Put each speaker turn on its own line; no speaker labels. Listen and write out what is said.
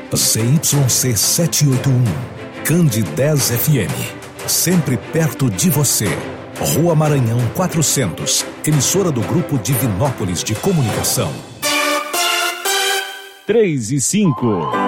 ZYC 781, Cande 10 FM, sempre perto de você. Rua Maranhão 400, emissora do Grupo Divinópolis de Comunicação.
3 e 5.